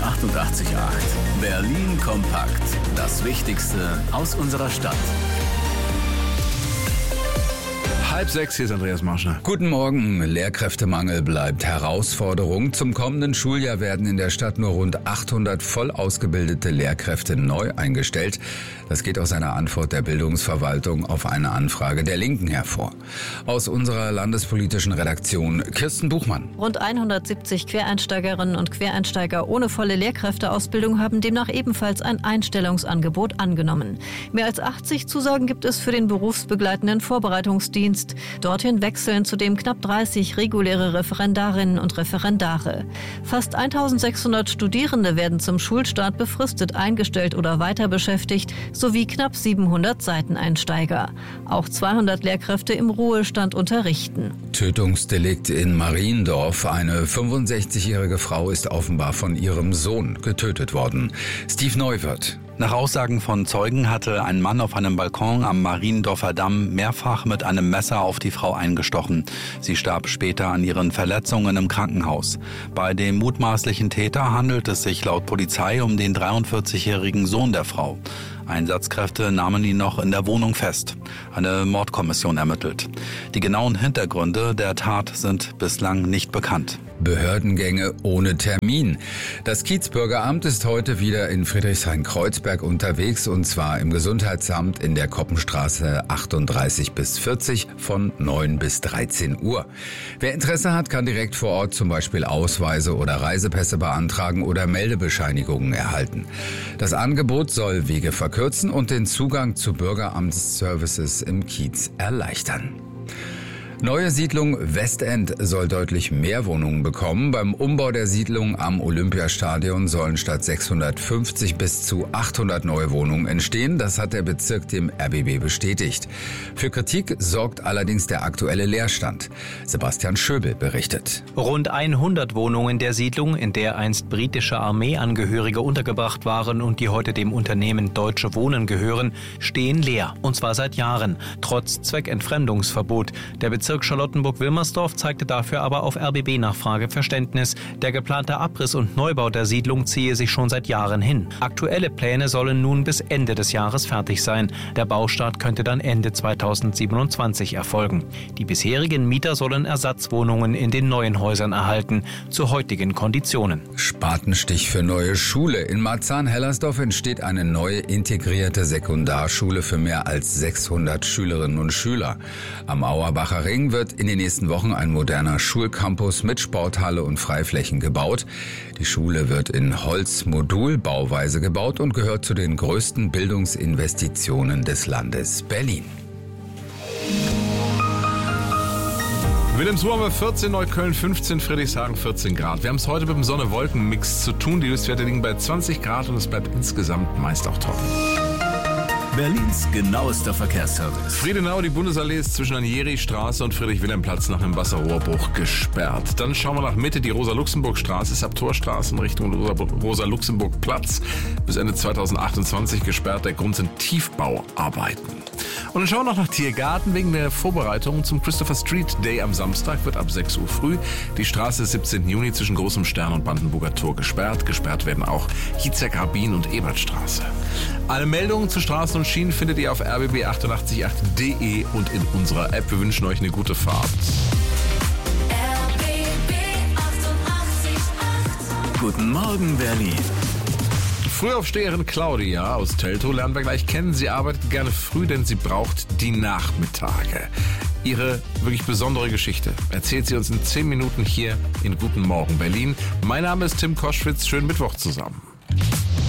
88,8. Berlin kompakt. Das Wichtigste aus unserer Stadt. 5:30, hier ist Andreas Marschner. Guten Morgen. Lehrkräftemangel bleibt Herausforderung. Zum kommenden Schuljahr werden in der Stadt nur rund 800 voll ausgebildete Lehrkräfte neu eingestellt. Das geht aus einer Antwort der Bildungsverwaltung auf eine Anfrage der Linken hervor. Aus unserer landespolitischen Redaktion Kirsten Buchmann. Rund 170 Quereinsteigerinnen und Quereinsteiger ohne volle Lehrkräfteausbildung haben demnach ebenfalls ein Einstellungsangebot angenommen. Mehr als 80 Zusagen gibt es für den berufsbegleitenden Vorbereitungsdienst. Dorthin wechseln zudem knapp 30 reguläre Referendarinnen und Referendare. Fast 1600 Studierende werden zum Schulstart befristet eingestellt oder weiter beschäftigt, sowie knapp 700 Seiteneinsteiger. Auch 200 Lehrkräfte im Ruhestand unterrichten. Tötungsdelikt in Mariendorf. Eine 65-jährige Frau ist offenbar von ihrem Sohn getötet worden. Steve Neuwirth. Nach Aussagen von Zeugen hatte ein Mann auf einem Balkon am Mariendorfer Damm mehrfach mit einem Messer auf die Frau eingestochen. Sie starb später an ihren Verletzungen im Krankenhaus. Bei dem mutmaßlichen Täter handelt es sich laut Polizei um den 43-jährigen Sohn der Frau. Einsatzkräfte nahmen ihn noch in der Wohnung fest. Eine Mordkommission ermittelt. Die genauen Hintergründe der Tat sind bislang nicht bekannt. Behördengänge ohne Termin. Das Kiezbürgeramt ist heute wieder in Friedrichshain-Kreuzberg unterwegs, und zwar im Gesundheitsamt in der Koppenstraße 38 bis 40 von 9 bis 13 Uhr. Wer Interesse hat, kann direkt vor Ort zum Beispiel Ausweise oder Reisepässe beantragen oder Meldebescheinigungen erhalten. Das Angebot soll Wege verkürzen und den Zugang zu Bürgeramtsservices im Kiez erleichtern. Neue Siedlung Westend soll deutlich mehr Wohnungen bekommen. Beim Umbau der Siedlung am Olympiastadion sollen statt 650 bis zu 800 neue Wohnungen entstehen. Das hat der Bezirk dem RBB bestätigt. Für Kritik sorgt allerdings der aktuelle Leerstand. Sebastian Schöbel berichtet. Rund 100 Wohnungen der Siedlung, in der einst britische Armeeangehörige untergebracht waren und die heute dem Unternehmen Deutsche Wohnen gehören, stehen leer. Und zwar seit Jahren, trotz Zweckentfremdungsverbot. Der Bezirk Charlottenburg-Wilmersdorf zeigte dafür aber auf RBB-Nachfrage Verständnis. Der geplante Abriss und Neubau der Siedlung ziehe sich schon seit Jahren hin. Aktuelle Pläne sollen nun bis Ende des Jahres fertig sein. Der Baustart könnte dann Ende 2027 erfolgen. Die bisherigen Mieter sollen Ersatzwohnungen in den neuen Häusern erhalten, zu heutigen Konditionen. Spatenstich für neue Schule. In Marzahn-Hellersdorf entsteht eine neue integrierte Sekundarschule für mehr als 600 Schülerinnen und Schüler. Am Auerbacher Ring wird in den nächsten Wochen ein moderner Schulcampus mit Sporthalle und Freiflächen gebaut. Die Schule wird in Holzmodulbauweise gebaut und gehört zu den größten Bildungsinvestitionen des Landes Berlin. Wilhelmsruhe haben wir 14, Neukölln 15, Friedrichshagen 14 Grad. Wir haben es heute mit dem Sonne-Wolken-Mix zu tun. Die Höchstwerte liegen bei 20 Grad und es bleibt insgesamt meist auch trocken. Berlins genauester Verkehrsservice. Friedenau, die Bundesallee ist zwischen Anjeri-Straße und Friedrich-Wilhelm-Platz nach einem Wasserrohrbruch gesperrt. Dann schauen wir nach Mitte. Die Rosa-Luxemburg-Straße ist ab Torstraße in Richtung Rosa-Luxemburg-Platz bis Ende 2028 gesperrt. Der Grund sind Tiefbauarbeiten. Und dann schauen wir noch nach Tiergarten. Wegen der Vorbereitungen zum Christopher Street Day am Samstag wird ab 6 Uhr früh die Straße 17. Juni zwischen Großem Stern und Brandenburger Tor gesperrt. Gesperrt werden auch Hietzer Rabin und Ebertstraße. Alle Meldungen zu Straßen und Schienen findet ihr auf rbb888.de und in unserer App. Wir wünschen euch eine gute Fahrt. RBB 88,8. Guten Morgen, Berlin. Frühaufsteherin Claudia aus Teltow lernen wir gleich kennen. Sie arbeitet gerne früh, denn sie braucht die Nachmittage. Ihre wirklich besondere Geschichte erzählt sie uns in 10 Minuten hier in Guten Morgen Berlin. Mein Name ist Tim Koschwitz. Schönen Mittwoch zusammen.